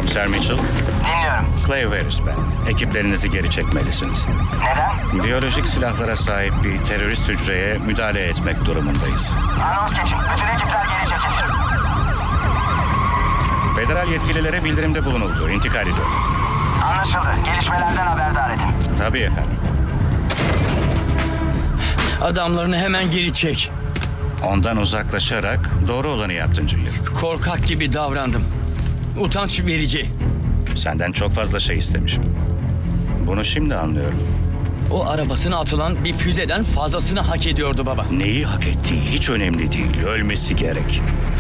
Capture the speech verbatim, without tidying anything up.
Komiser Mitchell, Dinliyorum. Clay Harris ben. Ekiplerinizi geri çekmelisiniz. Neden? Biyolojik silahlara sahip bir terörist hücreye müdahale etmek durumundayız. Anons geçin. Bütün ekipler geri çekilsin. Federal yetkililere bildirimde bulunuldu. İntikal ediyor. Anlaşıldı. Gelişmelerden haberdar edin. Tabii efendim. Adamlarını hemen geri çek. Ondan uzaklaşarak doğru olanı yaptın Junior. Korkak gibi davrandım. Utanç verici. Senden çok fazla şey istemişim. Bunu şimdi anlıyorum. O arabasına atılan bir füzeden fazlasını hak ediyordu baba. Neyi hak ettiği hiç önemli değil. Ölmesi gerek.